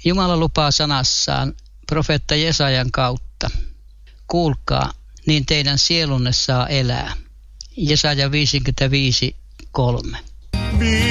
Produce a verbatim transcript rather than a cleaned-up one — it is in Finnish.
Jumala lupaa sanassaan profeetta Jesajan kautta. Kuulkaa, niin teidän sielunne saa elää. Jesaja viisikymmentäviisi kolme.